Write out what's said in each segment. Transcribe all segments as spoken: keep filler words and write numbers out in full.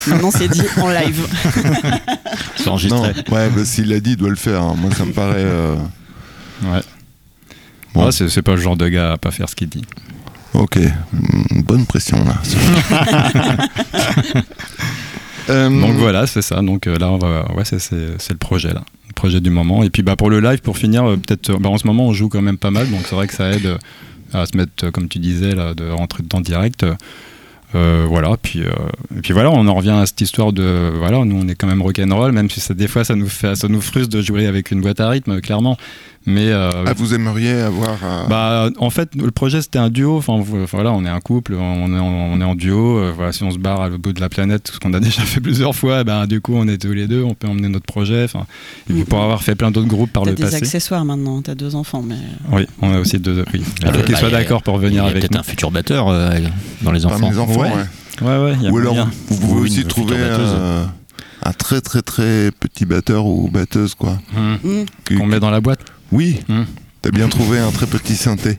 Maintenant, c'est dit en live. C'est enregistré. Non, ouais, bah, s'il l'a dit, il doit le faire. Hein. Moi, ça me paraît. Euh... Ouais. Bon. Ouais, c'est, c'est pas le genre de gars à pas faire ce qu'il dit. Ok, mmh, bonne pression là. euh... Donc voilà, c'est ça. Donc euh, là, on va, ouais, c'est, c'est, c'est le projet là, le projet du moment. Et puis bah pour le live, pour finir, euh, peut-être, bah, en ce moment, on joue quand même pas mal, donc c'est vrai que ça aide euh, à se mettre, euh, comme tu disais là, de rentrer dedans direct. Euh, voilà, puis, euh, et puis voilà, on en revient à cette histoire de, voilà, nous on est quand même rock'n'roll, même si ça, des fois ça nous fait, ça nous frustre de jouer avec une boîte à rythme, clairement. Mais euh, ah, vous aimeriez avoir euh... bah en fait le projet c'était un duo, enfin voilà, on est un couple, on est en, on est en duo, euh, voilà, si on se barre à l'autre bout de la planète, ce qu'on a déjà fait plusieurs fois, ben du coup on est tous les deux, on peut emmener notre projet, enfin et puis pour avoir fait plein d'autres groupes par t'as le des passé. T'as des accessoires maintenant, t'as deux enfants, mais oui, on a aussi deux, oui. Il faut euh, qu'ils bah, soient y a, d'accord pour venir y a avec peut-être nous. un futur batteur euh, dans les enfants. Parmi les enfants, ouais. ouais. Ouais, ouais, y a ou alors moyen. vous pouvez Ou aussi une trouver future batteuse. un, un très très très petit batteur ou batteuse quoi. Mmh. mmh. Que- Qu'on met dans la boîte. Oui, Mmh. t'as bien trouvé un très petit synthé.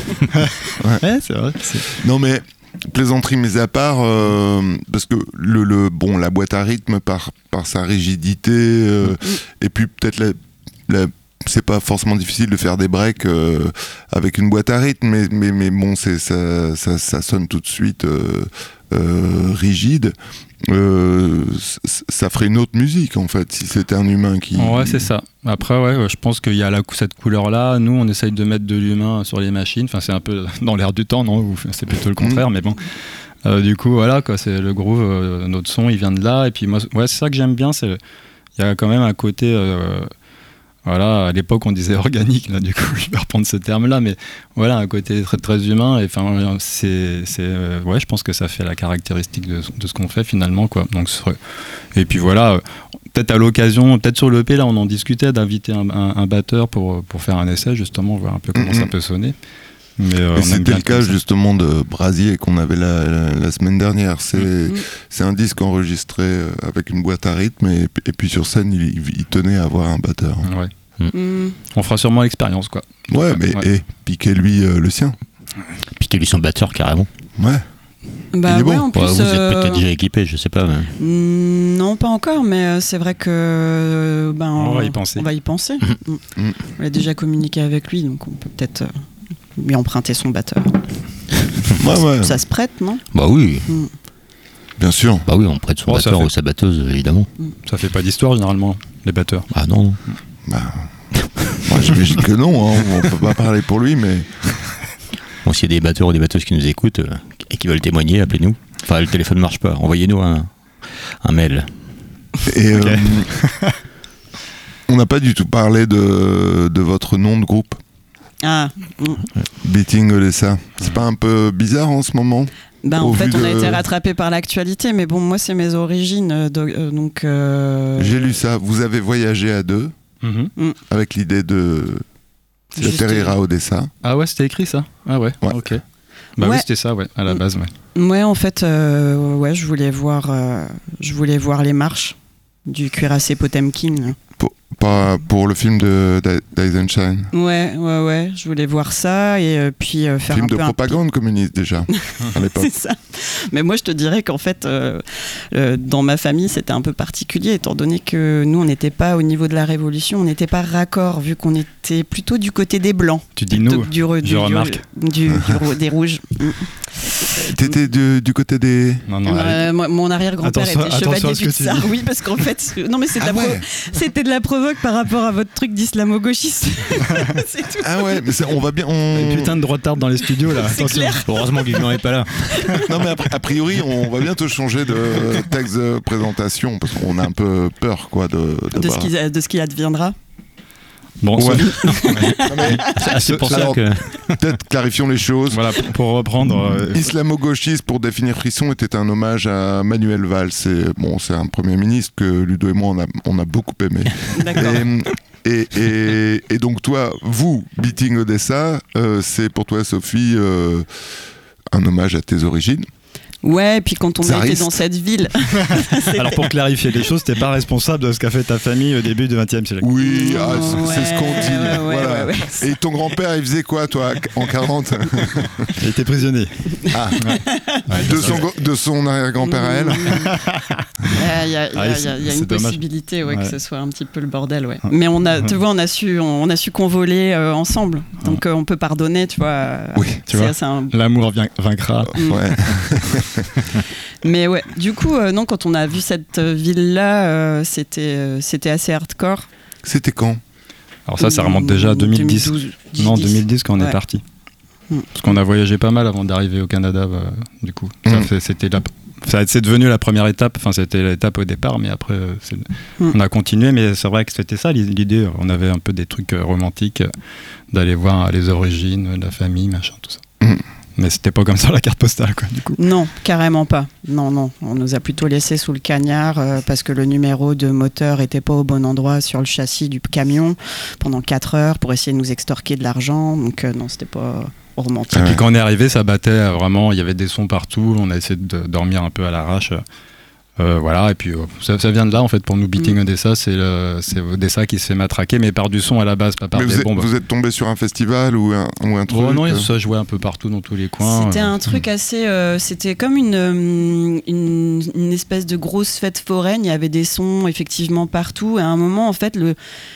Ouais, c'est vrai. C'est... Non mais plaisanterie mise à part, euh, parce que le, le bon la boîte à rythme par par sa rigidité euh, et puis peut-être la, la c'est pas forcément difficile de faire des breaks euh, avec une boîte à rythme, mais, mais, mais bon, c'est, ça, ça, ça sonne tout de suite euh, euh, rigide. Euh, c- ça ferait une autre musique, en fait, si c'était un humain qui... Ouais, c'est ça. Après, ouais, je pense qu'il y a la, cette couleur-là. Nous, on essaye de mettre de l'humain sur les machines. Enfin, c'est un peu dans l'air du temps, non ? Ou c'est plutôt le contraire, mmh. mais bon. Euh, du coup, voilà, quoi, c'est le groove, euh, notre son, il vient de là. Et puis, moi, ouais, c'est ça que j'aime bien. C'est, il y a quand même un côté... Euh, Voilà, à l'époque on disait organique, là du coup je vais reprendre ce terme-là, mais voilà, un côté très très humain. Et enfin, c'est, c'est, euh, ouais, je pense que ça fait la caractéristique de, de ce qu'on fait finalement, quoi. Donc, et puis voilà, euh, peut-être à l'occasion, peut-être sur l'E P là, on en discutait d'inviter un, un, un batteur pour pour faire un essai justement, voir un peu comment mm-hmm. ça peut sonner. Mais euh, et c'était le cas justement de Brasier qu'on avait la, la, la semaine dernière. C'est, mmh. c'est un disque enregistré avec une boîte à rythme et, et puis sur scène il, il tenait à avoir un batteur. Ouais. Mmh. On fera sûrement l'expérience quoi. Ouais, mais ouais. Et, piquez-lui euh, le sien. Piquez-lui son batteur carrément. Ouais. Bah il est ouais, bon. en plus, ouais, vous euh... êtes peut-être déjà équipé, je sais pas. Mais... Mmh, non, pas encore, mais c'est vrai que ben, on, on va y penser. On va y penser. Mmh. Mmh. On a déjà communiqué avec lui, donc on peut peut-être euh, lui emprunter son batteur. Ouais, ouais. Ça se prête, non ? Bah oui. Mmh. Bien sûr. Bah oui, on prête son oh, batteur fait... ou sa batteuse, évidemment. Mmh. Ça fait pas d'histoire généralement, les batteurs. Ah non. Bah, moi j'imagine que non, hein. On peut pas parler pour lui, mais... Bon, s'il y a des batteurs ou des batteuses qui nous écoutent euh, et qui veulent témoigner, appelez-nous. Enfin, le téléphone marche pas. Envoyez-nous un, un mail. Et okay. euh, on n'a pas du tout parlé de, de votre nom de groupe. Ah. Mm. Beating Odessa. C'est pas un peu bizarre en ce moment ? Ben, en fait, on de... a été rattrapé par l'actualité, mais bon, moi, c'est mes origines, euh, de, euh, donc... Euh... J'ai lu ça. Vous avez voyagé à deux, mm-hmm. mm. avec l'idée de d'atterrir à Odessa. Ah ouais, c'était écrit ça ? Ah ouais, ouais. ok. Bah ouais. oui, c'était ça, ouais, à la base, ouais. Ouais, en fait, euh, ouais, je voulais voir, euh, je voulais voir les marches du cuirassé Potemkin. Pour, pas pour le film de d'Eisenstein. Ouais, ouais, ouais. Je voulais voir ça et euh, puis euh, faire film un de peu propagande un... communiste déjà à l'époque. C'est ça. Mais moi, je te dirais qu'en fait, euh, euh, dans ma famille, c'était un peu particulier, étant donné que nous, on n'était pas au niveau de la Révolution, on n'était pas raccord, vu qu'on était plutôt du côté des blancs. Tu dis nous, du, du, je du, remarque. Du, du, du, des rouges. T'étais du, du côté des... Non, non, euh, moi, mon arrière-grand-père attention, était chevalier du Tsar. Oui, parce qu'en fait... Non, mais c'est de, ah la ouais. pro... c'était de la provoque par rapport à votre truc d'islamo-gauchiste. C'est tout. Ah ouais, mais on va bien... On... Une putain de droitarde dans les studios, là. C'est clair. Heureusement que Vivian n'est pas là. Non, mais a priori, on va bientôt changer de texte de présentation, parce qu'on a un peu peur, quoi, de... De, de, ce, qui, de ce qui adviendra. Bon, ouais. non, mais... ah, c'est pour Alors, ça que... Peut-être clarifions les choses. Voilà, pour reprendre... Euh... Islamo-gauchiste, pour définir Frisson, était un hommage à Manuel Valls. C'est, bon, c'est un Premier ministre que Ludo et moi, on a, on a beaucoup aimé. D'accord. Et, et, et, et donc toi, vous, Beating Odessa, euh, c'est pour toi, Sophie, euh, un hommage à tes origines. Ouais, et puis quand on a Tsariste. été dans cette ville. Alors pour clarifier les choses, t'es pas responsable de ce qu'a fait ta famille au début du vingtième siècle. Oui, ah, c'est, Ouais, c'est ce qu'on dit. ouais, ouais, voilà. ouais, ouais. Et ton grand-père, il faisait quoi, toi, en quarante? Il était prisonnier. Ah, de, son, de son arrière-grand-père à elle. Il y a, y a- Ah, y a- c'est- y a c'est une dommage. possibilité ouais, Ouais. que ce soit un petit peu le bordel. Ouais. Mais on a, tu vois, on a su, on, on a su convoler euh, ensemble. Donc euh, on peut pardonner, tu vois. Oui, tu c'est, vois. c'est un- L'amour vient- vaincra. Ouais. Mais ouais, du coup, euh, non, quand on a vu cette euh, ville-là, euh, c'était, euh, c'était assez hardcore. C'était quand? Alors ça, ça remonte déjà à deux mille dix. deux mille douze, Non, dix. deux mille dix quand on Ouais. est parti. Mm. Parce qu'on a voyagé pas mal avant d'arriver au Canada, bah, du coup. Ça, Mm. c'est- c'était la... ça, c'est devenu la première étape, enfin c'était l'étape au départ, mais après euh, c'est- Mm. on a continué, mais c'est vrai que c'était ça l'idée. On avait un peu des trucs euh, romantiques, euh, d'aller voir les origines, la famille, machin, tout ça. Mm. Mais c'était pas comme ça la carte postale, quoi, du coup. Non, carrément pas. Non, non. On nous a plutôt laissé sous le cagnard euh, parce que le numéro de moteur était pas au bon endroit sur le châssis du camion pendant quatre heures pour essayer de nous extorquer de l'argent. Donc euh, non, c'était pas romantique. Et Ouais. puis quand on est arrivé, ça battait euh, vraiment, il y avait des sons partout, on a essayé de dormir un peu à l'arrache. Euh, voilà, et puis euh, ça, ça vient de là en fait pour nous, Beating Mm. Odessa, c'est, le, c'est Odessa qui se fait matraquer, mais par du son à la base, pas par Mais des vous êtes, bombes. vous êtes tombé sur un festival ou un, ou un truc Oh non, euh, ça jouait un peu partout dans tous les coins. C'était euh. un truc assez. euh, c'était comme une, euh, une, une espèce de grosse fête foraine. Il y avait des sons effectivement partout. Et à un moment, en fait, le.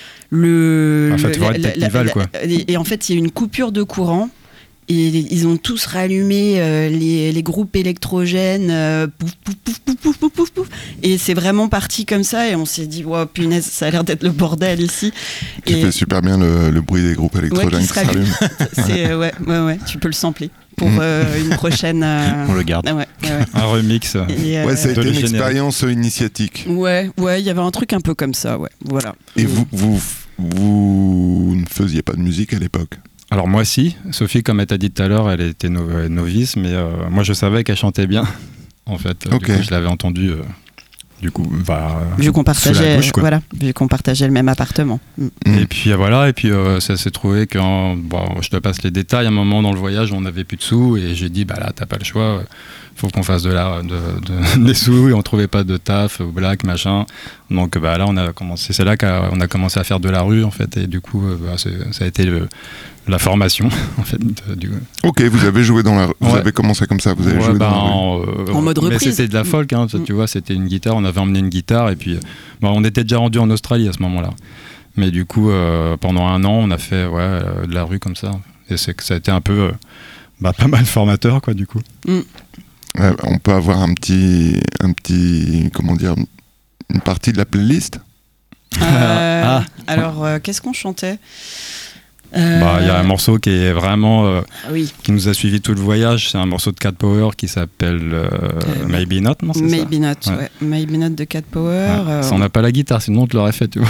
le Un fête le- foraine la- la- technival, la- quoi. Et, et en fait, il y a eu une coupure de courant. Et ils ont tous rallumé euh, les, les groupes électrogènes, euh, pouf, pouf, pouf, pouf, pouf, pouf, pouf, pouf. Et c'est vraiment parti comme ça. Et on s'est dit, wow, punaise, ça a l'air d'être le bordel ici. Qui Et fait super bien le, le bruit des groupes électrogènes qui qui se rallume. s'allument. c'est, euh, ouais, ouais, ouais, tu peux le sampler pour Mm. euh, une prochaine. euh, On le garde. ah ouais, ouais, ouais. Un remix. Et, euh, Ouais, ça a de été une l'égénérer. expérience euh, initiatique. ouais, ouais, il y avait un truc un peu comme ça, ouais. Voilà. Et vous, vous, vous ne faisiez pas de musique à l'époque? Alors moi si, Sophie comme elle t'a dit tout à l'heure, elle était no- euh, novice, mais euh, moi je savais qu'elle chantait bien, en fait. Ok. Du coup, je l'avais entendue, euh, du coup, bah, Vu qu'on sous la partageait, douche, quoi. voilà, vu qu'on partageait le même appartement. Mm. Mm. Et puis euh, voilà, et puis euh, ça s'est trouvé que, euh, bon, je te passe les détails, à un moment dans le voyage, on n'avait plus de sous, et j'ai dit, bah là, t'as pas le choix, euh, faut qu'on fasse de la, de, de- des sous, et on trouvait pas de taf, ou black, machin. Donc bah là, on a commencé, c'est là qu'on a commencé à faire de la rue, en fait, et du coup, euh, bah, c'est- ça a été le, la formation, en fait. de- du, Ok, vous avez joué dans la rue. Vous Ouais. avez commencé comme ça, vous avez Ouais, joué bah, dans la rue. en, euh, En mode mais reprise. c'était de la folk, hein, Mm. tu vois, c'était une guitare, on avait emmené une guitare, et puis euh, bon, on était déjà rendu en Australie à ce moment-là. Mais du coup, euh, pendant un an, on a fait ouais, euh, de la rue comme ça. Et c'est que ça a été un peu, euh, bah, pas mal formateur, quoi, du coup. Ouais, on peut avoir un petit, un petit, comment dire, une partie de la playlist. Euh, Ah. Alors, euh, qu'est-ce qu'on chantait Bah, il y a un Euh, morceau qui est vraiment, euh, Oui, qui nous a suivi tout le voyage. C'est un morceau de Cat Power qui s'appelle euh, Euh, Maybe Not, non, c'est Maybe Not, Ouais. ouais. Maybe Not de Cat Power. ça euh, Ouais. Ça, on n'a pas la guitare, sinon on te l'aurait fait, tu vois.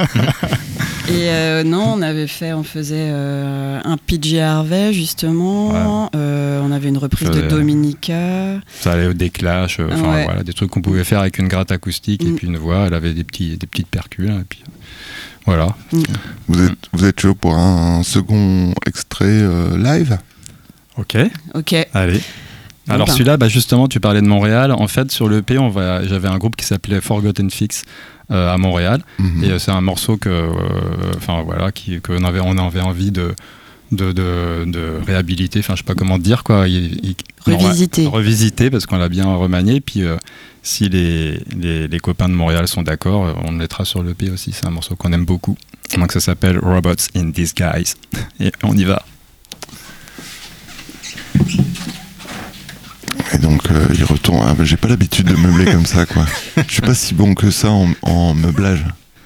Et euh, non, on avait fait, on faisait euh, un P J Harvey justement. Euh, on avait une reprise de Faisait- Dominica. Ça allait au déclash, euh, enfin Ouais. voilà, des trucs qu'on pouvait faire avec une gratte acoustique et Mm. puis une voix. Elle avait des, petits, des petites percus, là, et puis euh, voilà. Vous êtes, vous êtes chaud pour un second extrait euh, live? Ok, Ok. allez. Bon Alors ben. celui-là, bah, justement, tu parlais de Montréal. En fait, sur l'E P, on va, j'avais un groupe qui s'appelait Forgotten Fix euh, à Montréal. Mhm. Et euh, c'est un morceau que, euh, enfin voilà, qui, qu'on avait, on avait envie de, de, de, de réhabiliter. Enfin, je sais pas comment dire quoi. Il- il- Revisiter. non, ouais, revisiter parce qu'on l'a bien remanié. Puis euh, si les, les, les copains de Montréal sont d'accord, euh, on le mettra sur l'E P aussi. C'est un morceau qu'on aime beaucoup. Donc ça s'appelle Robots in Disguise. Et on y va. Et donc euh, il retourne. Ah, bah, j'ai pas l'habitude de meubler comme ça, quoi. Je suis pas si bon que ça en, en meublage.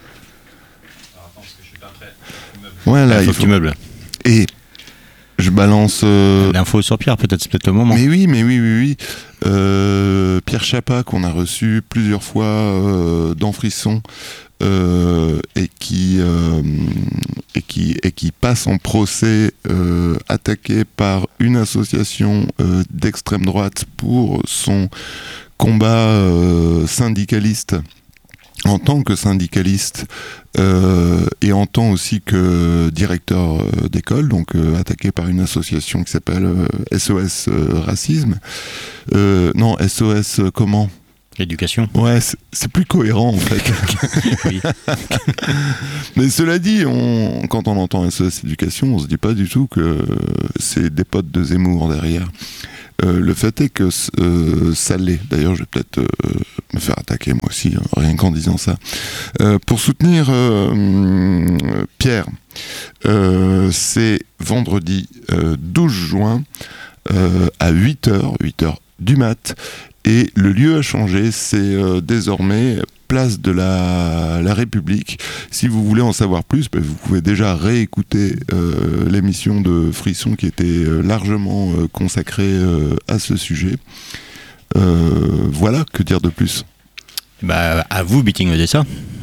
Ouais, là, Il faut il que faut. tu meubles. Et je balance. euh, L'info sur Pierre, peut-être, c'est peut-être le moment. Mais oui, mais oui, oui, oui. Euh, Pierre Chapa, qu'on a reçu plusieurs fois euh, dans Frisson, euh, et, qui, euh, et, qui, et qui passe en procès euh, attaqué par une association euh, d'extrême droite pour son combat euh, syndicaliste en tant que syndicaliste euh, et en tant aussi que directeur euh, d'école, donc euh, attaqué par une association qui s'appelle euh, S O S euh, Racisme. Euh, non, S O S euh, comment ? L'éducation. Ouais, c'est, c'est plus cohérent en fait. Oui. Mais cela dit, on, quand on entend S O S Éducation, on se dit pas du tout que c'est des potes de Zemmour derrière. Euh, le fait est que euh, ça l'est. D'ailleurs, je vais peut-être euh, me faire attaquer moi aussi, hein, rien qu'en disant ça. Euh, pour soutenir euh, Pierre, euh, c'est vendredi euh, douze juin euh, à huit heures, huit heures du mat. Et le lieu a changé, c'est euh, désormais place de la, la République. Si vous voulez en savoir plus, bah, vous pouvez déjà réécouter euh, l'émission de Frisson qui était euh, largement euh, consacrée euh, à ce sujet. Euh, voilà, que dire de plus ? Bah, à vous, Beating Odessa.